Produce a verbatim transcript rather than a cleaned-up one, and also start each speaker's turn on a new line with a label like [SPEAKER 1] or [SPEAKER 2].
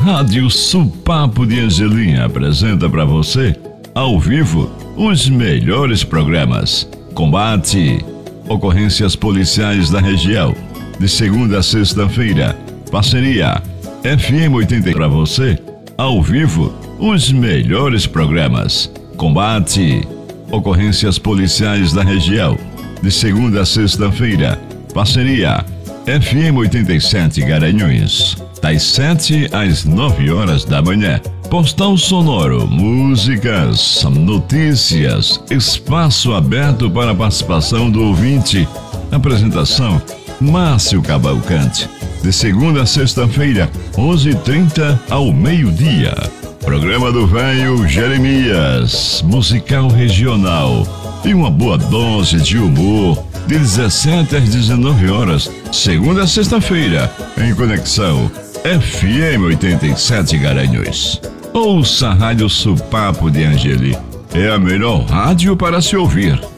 [SPEAKER 1] Rádio Supapo de Angelim apresenta para você, ao vivo, os melhores programas. Combate, ocorrências policiais da região, de segunda a sexta-feira. Parceria F M oitenta para você, ao vivo, os melhores programas. Combate, ocorrências policiais da região, de segunda a sexta-feira. Parceria F M oitenta e sete Garanhuns, das sete às nove horas da manhã. Postal sonoro, músicas, notícias, espaço aberto para a participação do ouvinte. Apresentação Márcio Cavalcante, de segunda a sexta-feira, onze e trinta ao meio-dia. Programa do Velho Jeremias, musical regional e uma boa dose de humor, de dezessete às dezenove horas, segunda a sexta-feira, em conexão F M oitenta e sete Garanhuns. Ouça a Rádio Supapo de Angelim, é a melhor rádio para se ouvir.